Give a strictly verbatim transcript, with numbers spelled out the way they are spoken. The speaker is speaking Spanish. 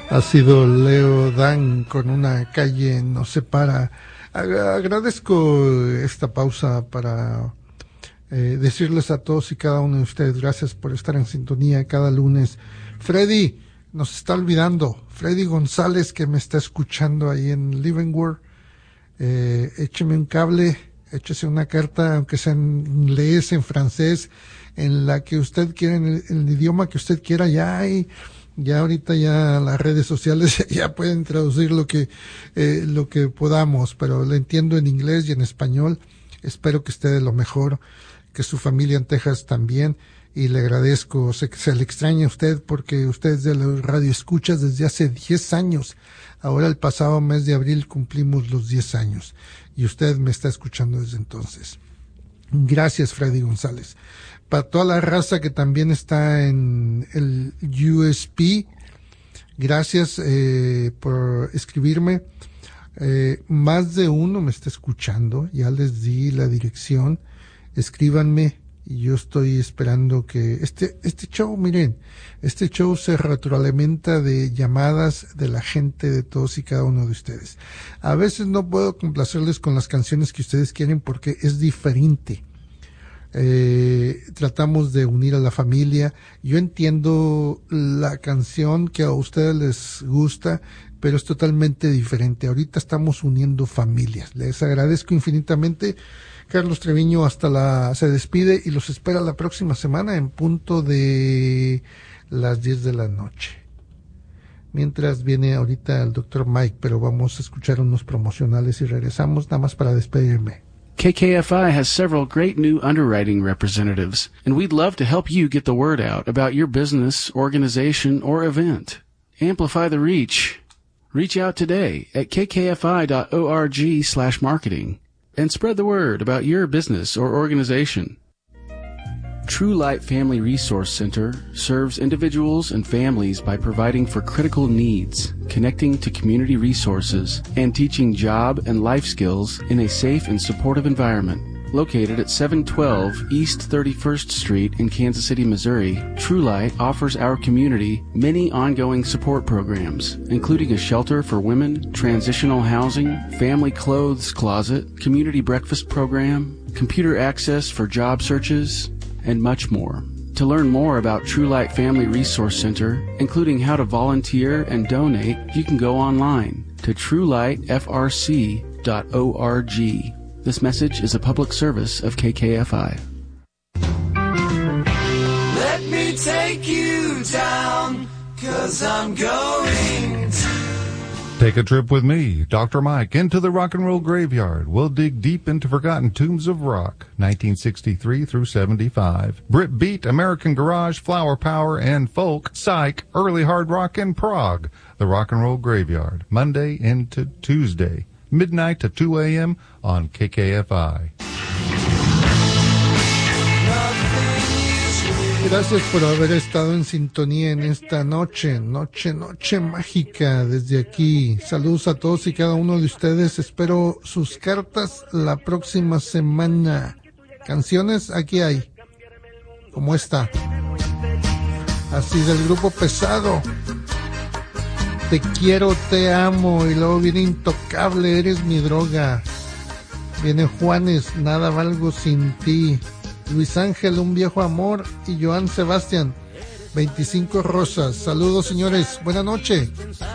Ha sido Leo Dan con Una calle nos separa. Agradezco esta pausa para eh, decirles a todos y cada uno de ustedes gracias por estar en sintonía cada lunes. Freddy nos está olvidando, Freddy González, que me está escuchando ahí en Leavenworth, eh, écheme un cable, échese una carta, aunque sea en inglés, en francés, en la que usted quiera, en el, en el idioma que usted quiera. Ya hay, ya ahorita ya las redes sociales ya pueden traducir lo que, eh, lo que podamos, pero le entiendo en inglés y en español. Espero que esté de lo mejor, que su familia en Texas también, y le agradezco. Sé que se le extraña a usted porque usted es de la radio escuchas desde hace diez años. Ahora el pasado mes de abril cumplimos los diez años y usted me está escuchando desde entonces. Gracias, Freddy González. Para toda la raza que también está en el U S P, gracias eh, por escribirme. Eh, más de uno me está escuchando, ya les di la dirección. Escríbanme y yo estoy esperando que este este show, miren, este show se retroalimenta de llamadas de la gente, de todos y cada uno de ustedes. A veces no puedo complacerles con las canciones que ustedes quieren porque es diferente. Eh, tratamos de unir a la familia. Yo entiendo la canción que a ustedes les gusta, pero es totalmente diferente. Ahorita estamos uniendo familias. Les agradezco infinitamente. Carlos Treviño hasta la se despide y los espera la próxima semana en punto de las diez de la noche. Mientras viene ahorita el doctor Mike, pero vamos a escuchar unos promocionales y regresamos nada más para despedirme. K K F I has several great new underwriting representatives, and we'd love to help you get the word out about your business, organization, or event. Amplify the reach. Reach out today at kkfi.org slash marketing and spread the word about your business or organization. True Light Family Resource Center serves individuals and families by providing for critical needs, connecting to community resources, and teaching job and life skills in a safe and supportive environment. Located at seven twelve East thirty-first Street in Kansas City, Missouri, True Light offers our community many ongoing support programs, including a shelter for women, transitional housing, family clothes closet, community breakfast program, computer access for job searches, and much more. To learn more about True Light Family Resource Center, including how to volunteer and donate, you can go online to true light f r c dot org. This message is a public service of K K F I. Let me take you down, 'cause I'm going to... Take a trip with me, Doctor Mike, into the rock and roll graveyard. We'll dig deep into forgotten tombs of rock, nineteen sixty-three through seventy-five. Brit beat, American garage, flower power, and folk, psych, early hard rock, and prog. The rock and roll graveyard, Monday into Tuesday, midnight to two a.m. on K K F I. Gracias por haber estado en sintonía en esta noche, noche, noche mágica desde aquí. Saludos a todos y cada uno de ustedes. Espero sus cartas la próxima semana. Canciones, aquí hay, como esta. Así del grupo Pesado. Te quiero, te amo. Y luego viene Intocable, eres mi droga. Viene Juanes, nada valgo sin ti. Luis Ángel, un viejo amor, y Joan Sebastián, veinticinco rosas. Saludos, señores, buena noche.